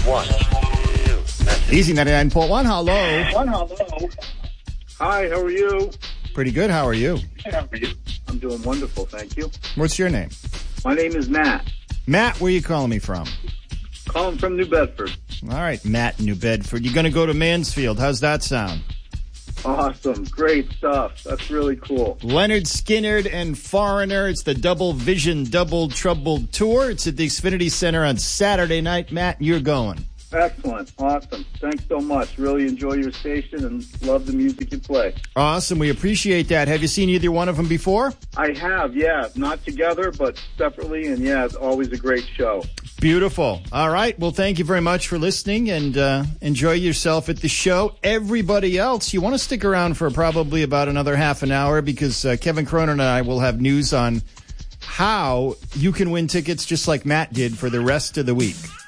1, 2. Easy 99.1. Hello. Hi, how are you? Pretty good. How are you? I'm doing wonderful, thank you. What's your name? My name is Matt. Matt, where are you calling me from? Calling from New Bedford. All right, Matt, New Bedford. You're going to go to Mansfield. How's that sound? Awesome. Great stuff. That's really cool. Leonard Skinnard and Foreigner. It's the Double Vision, Double Trouble Tour. It's at the Xfinity Center on Saturday night. Matt, you're going. Excellent. Awesome. Thanks so much. Really enjoy your station and love the music you play. Awesome. We appreciate that. Have you seen either one of them before? I have, yeah. Not together, but separately. And, yeah, it's always a great show. Beautiful. All right. Well, thank you very much for listening, and enjoy yourself at the show. Everybody else, you want to stick around for probably about another half an hour, because Kevin Cronin and I will have news on how you can win tickets just like Matt did for the rest of the week.